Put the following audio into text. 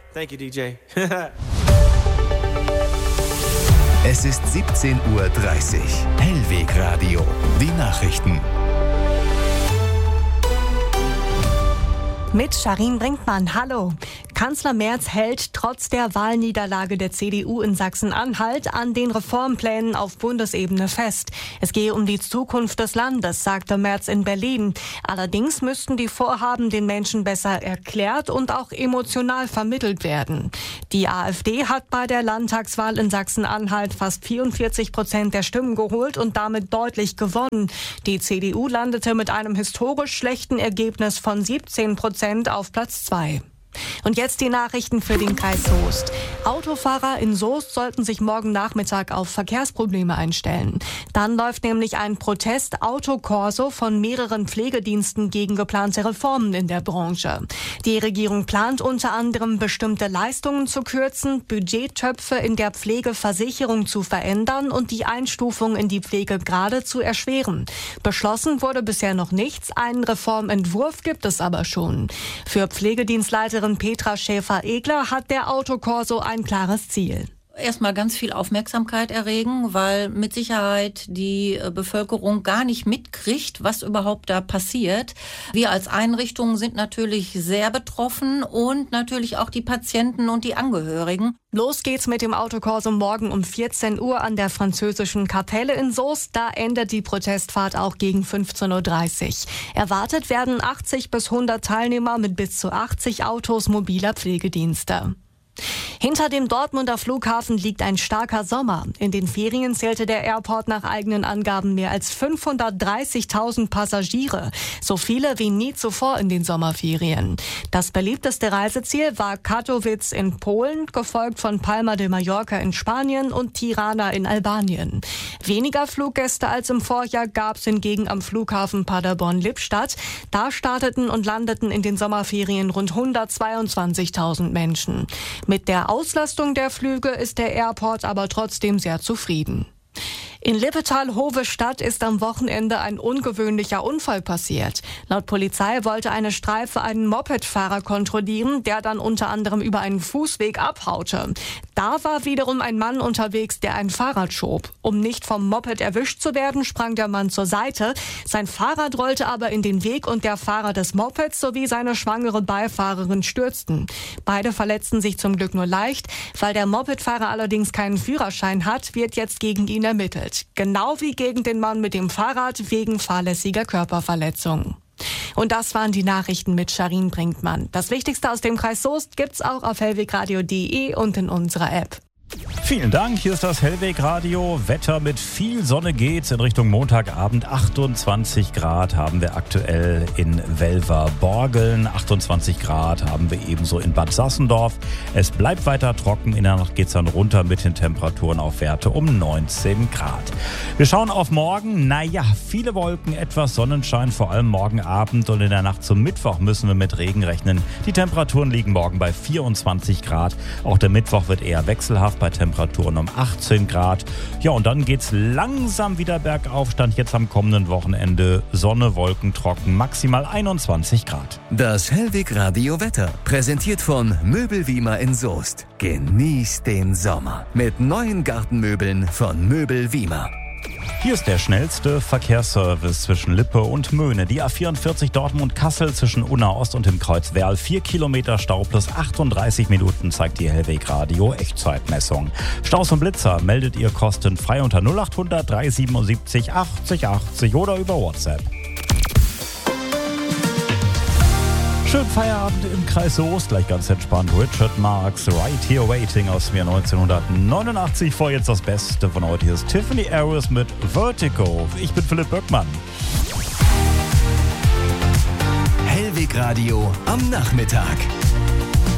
Thank you, DJ. Es ist 17:30 Uhr. Hellweg Radio. Die Nachrichten. Mit Sharin Brinkmann. Hallo. Kanzler Merz hält trotz der Wahlniederlage der CDU in Sachsen-Anhalt an den Reformplänen auf Bundesebene fest. Es gehe um die Zukunft des Landes, sagte Merz in Berlin. Allerdings müssten die Vorhaben den Menschen besser erklärt und auch emotional vermittelt werden. Die AfD hat bei der Landtagswahl in Sachsen-Anhalt fast 44% der Stimmen geholt und damit deutlich gewonnen. Die CDU landete mit einem historisch schlechten Ergebnis von 17% auf Platz 2. Und jetzt die Nachrichten für den Kreis Soest. Autofahrer in Soest sollten sich morgen Nachmittag auf Verkehrsprobleme einstellen. Dann läuft nämlich ein Protest-Autokorso von mehreren Pflegediensten gegen geplante Reformen in der Branche. Die Regierung plant unter anderem, bestimmte Leistungen zu kürzen, Budgettöpfe in der Pflegeversicherung zu verändern und die Einstufung in die Pflegegrade zu erschweren. Beschlossen wurde bisher noch nichts, einen Reformentwurf gibt es aber schon. Für Pflegedienstleiterin Petra Schäfer-Egler hat der Autokorso ein klares Ziel. Erstmal ganz viel Aufmerksamkeit erregen, weil mit Sicherheit die Bevölkerung gar nicht mitkriegt, was überhaupt da passiert. Wir als Einrichtungen sind natürlich sehr betroffen und natürlich auch die Patienten und die Angehörigen. Los geht's mit dem Autokorso morgen um 14 Uhr an der französischen Kapelle in Soest. Da endet die Protestfahrt auch gegen 15:30 Uhr. Erwartet werden 80 bis 100 Teilnehmer mit bis zu 80 Autos mobiler Pflegedienste. Hinter dem Dortmunder Flughafen liegt ein starker Sommer. In den Ferien zählte der Airport nach eigenen Angaben mehr als 530.000 Passagiere. So viele wie nie zuvor in den Sommerferien. Das beliebteste Reiseziel war Katowice in Polen, gefolgt von Palma de Mallorca in Spanien und Tirana in Albanien. Weniger Fluggäste als im Vorjahr gab es hingegen am Flughafen Paderborn-Lippstadt. Da starteten und landeten in den Sommerferien rund 122.000 Menschen. Mit der Auslastung der Flüge ist der Airport aber trotzdem sehr zufrieden. In Lippetal-Hove-Stadt ist am Wochenende ein ungewöhnlicher Unfall passiert. Laut Polizei wollte eine Streife einen Mopedfahrer kontrollieren, der dann unter anderem über einen Fußweg abhaute. Da war wiederum ein Mann unterwegs, der ein Fahrrad schob. Um nicht vom Moped erwischt zu werden, sprang der Mann zur Seite. Sein Fahrrad rollte aber in den Weg und der Fahrer des Mopeds sowie seine schwangere Beifahrerin stürzten. Beide verletzten sich zum Glück nur leicht. Weil der Mopedfahrer allerdings keinen Führerschein hat, wird jetzt gegen ihn ermittelt. Genau wie gegen den Mann mit dem Fahrrad wegen fahrlässiger Körperverletzung. Und das waren die Nachrichten mit Sharin Brinkmann. Das Wichtigste aus dem Kreis Soest gibt's auch auf hellwegradio.de und in unserer App. Vielen Dank, hier ist das Hellweg Radio. Wetter mit viel Sonne geht's in Richtung Montagabend. 28 Grad haben wir aktuell in Welver-Borgeln. 28 Grad haben wir ebenso in Bad Sassendorf. Es bleibt weiter trocken. In der Nacht geht's dann runter mit den Temperaturen auf Werte um 19 Grad. Wir schauen auf morgen. Naja, viele Wolken, etwas Sonnenschein, vor allem morgen Abend. Und in der Nacht zum Mittwoch müssen wir mit Regen rechnen. Die Temperaturen liegen morgen bei 24 Grad. Auch der Mittwoch wird eher wechselhaft bei Temperaturen um 18 Grad. Ja, und dann geht's langsam wieder bergauf. Stand jetzt am kommenden Wochenende Sonne, Wolken, trocken, maximal 21 Grad. Das Hellweg Radio Wetter, präsentiert von Möbel Wiemer in Soest. Genießt den Sommer mit neuen Gartenmöbeln von Möbel Wiemer. Hier ist der schnellste Verkehrsservice zwischen Lippe und Möhne. Die A44 Dortmund-Kassel zwischen Unna Ost und dem Kreuz Werl. 4 Kilometer Stau plus 38 Minuten zeigt die Hellweg Radio Echtzeitmessung. Staus und Blitzer meldet ihr kostenfrei unter 0800 377 80 80 oder über WhatsApp. Schönen Feierabend im Kreis Soest, gleich ganz entspannt. Richard Marx, Right Here Waiting aus dem Jahr 1989. Vor jetzt das Beste von heute. Hier ist Tiffany Harris mit Vertigo. Ich bin Philipp Böckmann. Hellweg Radio am Nachmittag.